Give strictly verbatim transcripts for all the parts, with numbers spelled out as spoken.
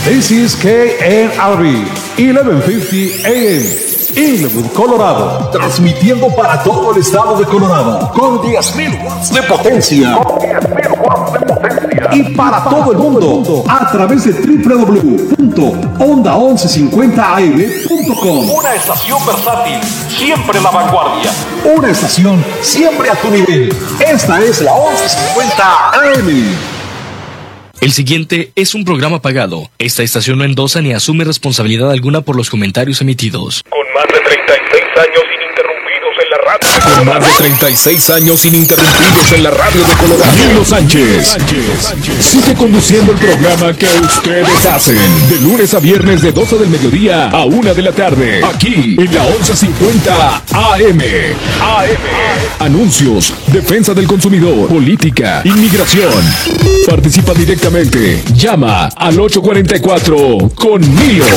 This is K N R B, eleven fifty A M, Inglewood, Colorado. Transmitiendo para todo el estado de Colorado con diez mil watts de potencia. Con diez mil watts de potencia. Y para todo el mundo a través de doble u doble u doble u punto onda once cincuenta a m punto com. Una estación versátil, siempre la vanguardia. Una estación siempre a tu nivel. Esta es la once cincuenta A M. El siguiente es un programa pagado. Esta estación no endosa ni asume responsabilidad alguna por los comentarios emitidos. Con más de treinta y seis años ininterrumpidos en la radio. Con más de treinta y seis años ininterrumpidos en la radio de Colorado. Nilo Sánchez. Sánchez sigue conduciendo el programa que ustedes hacen. De lunes a viernes de doce del mediodía a una de la tarde. Aquí en la once cincuenta A M. A M. Anuncios, defensa del consumidor, política, inmigración. Participa directamente. Llama al ocho cuarenta y cuatro con Nilo.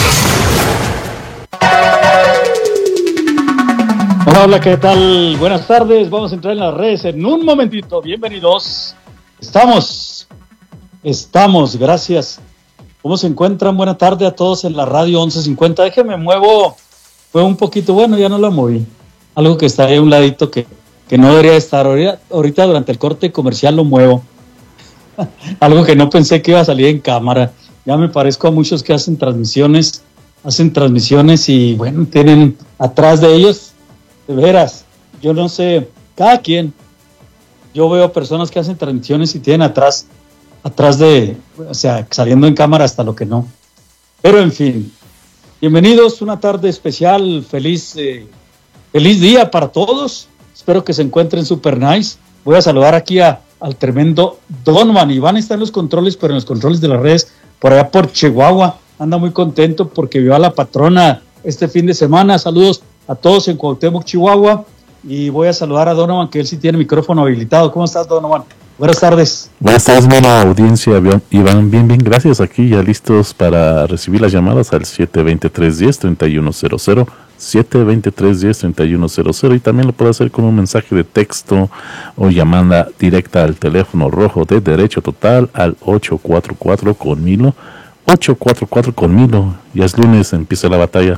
Hola, ¿qué tal? Buenas tardes. Vamos a entrar en las redes en un momentito. Bienvenidos. Estamos. Estamos, gracias. ¿Cómo se encuentran? Buena tarde a todos en la radio once cincuenta. Déjeme muevo. Fue un poquito, bueno, ya no la moví. Algo que está ahí a un ladito que, que no debería estar. Ahorita, ahorita durante el corte comercial lo muevo. Algo que no pensé que iba a salir en cámara. Ya me parezco a muchos que hacen transmisiones. Hacen transmisiones y, bueno, tienen atrás de ellos. De veras, yo no sé, cada quien. Yo veo personas que hacen transmisiones y tienen atrás, atrás de, o sea, saliendo en cámara hasta lo que no. Pero en fin, bienvenidos, una tarde especial, feliz, eh, feliz día para todos. Espero que se encuentren super nice. Voy a saludar aquí a, al tremendo Donovan. Iván está en los controles, pero en los controles de las redes, por allá por Chihuahua. Anda muy contento porque vio a la patrona este fin de semana. Saludos a todos en Cuauhtémoc, Chihuahua, y voy a saludar a Donovan, que él sí tiene micrófono habilitado. ¿Cómo estás, Donovan? Buenas tardes. Buenas tardes, buena audiencia, Iván, bien, bien, gracias, aquí ya listos para recibir las llamadas al siete dos tres, uno cero, tres uno cero cero, siete dos tres, uno cero, tres uno cero cero, y también lo puede hacer con un mensaje de texto o llamada directa al teléfono rojo de Derecho Total al ocho cuatro cuatro con Milo, ocho cuatro cuatro con Milo, ya es lunes, empieza la batalla.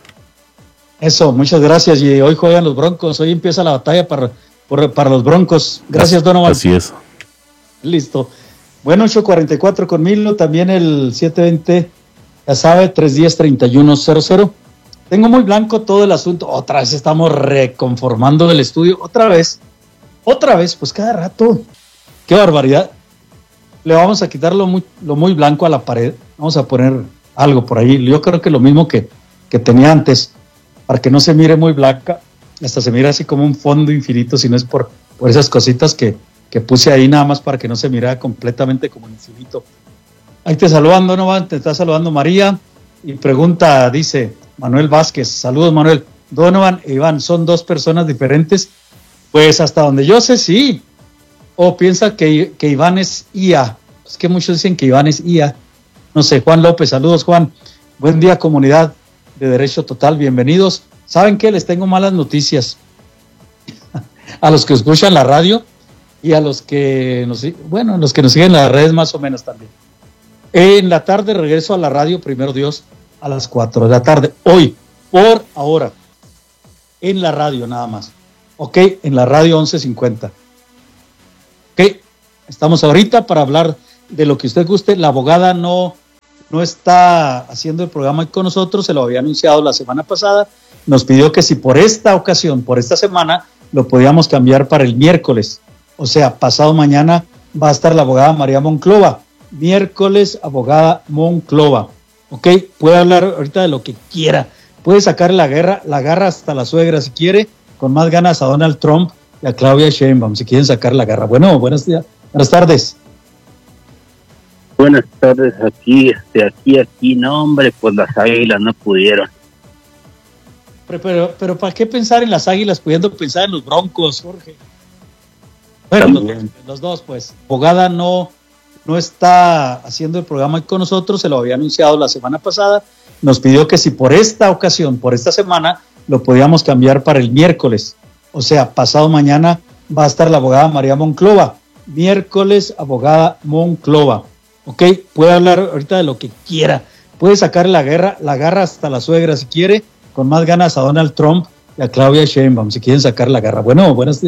Eso, muchas gracias. Y hoy juegan los Broncos. Hoy empieza la batalla para, para los Broncos. Gracias, Donovan. Así es. Listo. Bueno, ocho cuarenta y cuatro con Milo. También el siete veinte, ya sabe, tres diez, treinta y uno cero cero. Tengo muy blanco todo el asunto. Otra vez estamos reconformando el estudio. Otra vez. Otra vez. Pues cada rato. Qué barbaridad. Le vamos a quitar lo muy, lo muy blanco a la pared. Vamos a poner algo por ahí. Yo creo que lo mismo que, que tenía antes. Para que no se mire muy blanca, hasta se mira así como un fondo infinito, si no es por, por esas cositas que, que puse ahí nada más para que no se mirara completamente como infinito. Ahí te saludan, Donovan, te está saludando María, y pregunta, dice Manuel Vázquez, saludos Manuel, Donovan e Iván, ¿son dos personas diferentes? Pues hasta donde yo sé, sí, o piensa que, que Iván es I A, es que muchos dicen que Iván es I A, no sé, Juan López, saludos Juan, buen día comunidad de Derecho Total, bienvenidos. ¿Saben qué? Les tengo malas noticias a los que escuchan la radio y a los que nos, bueno, los que nos siguen en las redes más o menos también. En la tarde regreso a la radio, primero Dios, a las cuatro de la tarde, hoy, por ahora, en la radio nada más, ok, en la radio once cincuenta. Ok, estamos ahorita para hablar de lo que usted guste. La abogada no no está haciendo el programa con nosotros, se lo había anunciado la semana pasada, nos pidió que si por esta ocasión, por esta semana, lo podíamos cambiar para el miércoles, o sea, pasado mañana va a estar la abogada María Monclova, miércoles, abogada Monclova, ok, puede hablar ahorita de lo que quiera, puede sacar la guerra, la garra hasta la suegra si quiere, con más ganas a Donald Trump y a Claudia Sheinbaum, si quieren sacar la garra. Bueno, buenos días, buenas tardes. Buenas tardes, aquí, este, aquí, aquí, no hombre, pues las águilas no pudieron. Pero, pero, pero ¿para qué pensar en las águilas pudiendo pensar en los Broncos, Jorge? Bueno, los, los dos, pues. Abogada no, no está haciendo el programa con nosotros, se lo había anunciado la semana pasada, nos pidió que si por esta ocasión, por esta semana, lo podíamos cambiar para el miércoles, o sea, pasado mañana va a estar la abogada María Monclova, miércoles, abogada Monclova. Ok, puede hablar ahorita de lo que quiera. Puede sacar la guerra, la garra hasta la suegra si quiere, con más ganas a Donald Trump y a Claudia Sheinbaum si quieren sacar la garra. Bueno, buenas